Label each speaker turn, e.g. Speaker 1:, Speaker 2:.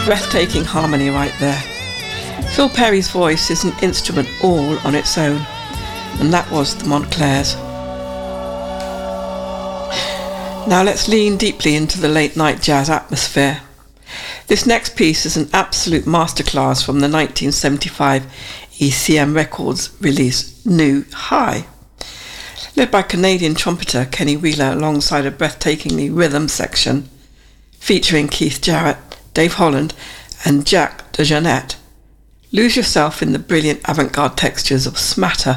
Speaker 1: breathtaking harmony right there. Phil Perry's voice is an instrument all on its own, and that was the Montclairs. Now let's lean deeply into the late night jazz atmosphere. This next piece is an absolute masterclass from the 1975 ECM Records release New High. Led by Canadian trumpeter Kenny Wheeler alongside a breathtakingly rhythm section featuring Keith Jarrett, Dave Holland and Jack DeJohnette. Lose yourself in the brilliant avant-garde textures of Smatter